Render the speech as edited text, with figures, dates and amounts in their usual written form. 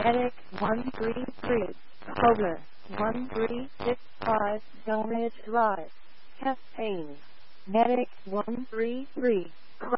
Medic 133, Cobra 1365, Delmage Drive, Campaign. Medic 133.